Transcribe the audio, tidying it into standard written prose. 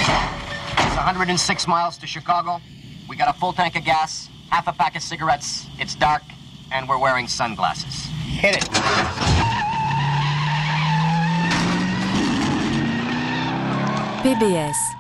It's 106 miles to Chicago. We got a full tank of gas, half a pack of cigarettes. It's dark, and we're wearing sunglasses. Hit it. PBS